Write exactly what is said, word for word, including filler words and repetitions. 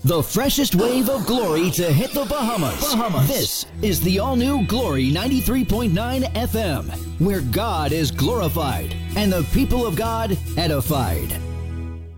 The freshest wave of glory to hit the Bahamas. Bahamas. This is the all-new Glory ninety-three point nine F M, where God is glorified and the people of God edified.